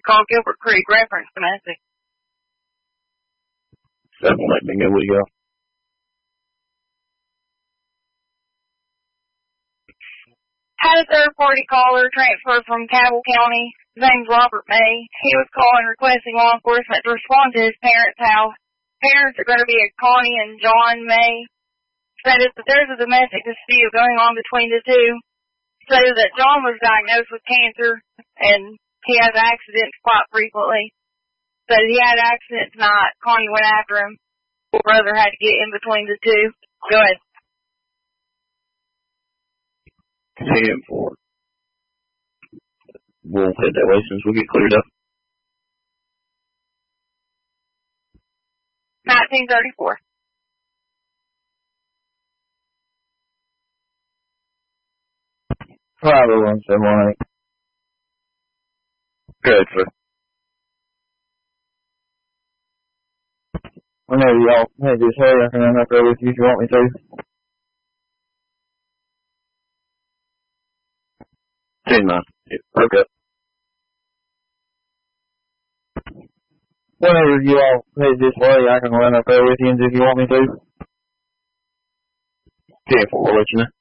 called Gilbert Creek, reference domestic. 7-1 bingo, we go. Had a third-party caller transferred from Cabell County. His name's Robert May. He was calling requesting law enforcement to respond to his parents' house. Parents are going to be Connie and John May. Said that there's a domestic dispute going on between the two. Said that John was diagnosed with cancer and he has accidents quite frequently. Said he had accidents tonight. Connie went after him. His brother had to get in between the two. Go ahead. 10-4. We'll head that way since we get cleared up. 1934. Probably 178. Good, sir. Whenever y'all head this way, I can run up there with you if you want me to. 10-9. Okay. Whenever you all head this way, I can run up there with you if you want me to. 10-4, we'll let you know.